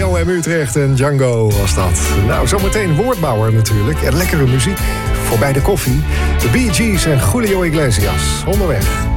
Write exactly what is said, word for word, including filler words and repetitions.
Neo M Utrecht en Django was dat. Nou, zometeen Woordbouwer natuurlijk. En lekkere muziek voorbij de koffie. De Bee Gees en Julio Iglesias. Onderweg.